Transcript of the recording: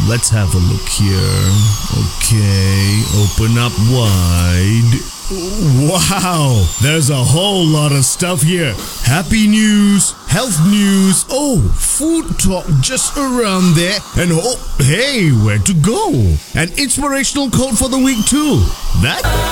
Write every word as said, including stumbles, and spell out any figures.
let's have a look here. Okay, open up wide. Wow, there's a whole lot of stuff here. Happy news, health news, oh, food talk just around there, and oh, hey, where to go? An inspirational quote for the week too. That